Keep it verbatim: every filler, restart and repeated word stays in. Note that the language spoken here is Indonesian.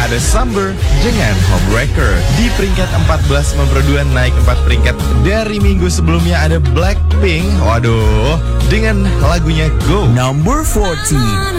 ada Summer dengan Homewrecker. Di peringkat empat belas memperduan naik empat peringkat dari minggu sebelumnya ada Blackpink. Waduh, dengan lagunya Go. Number fourteen.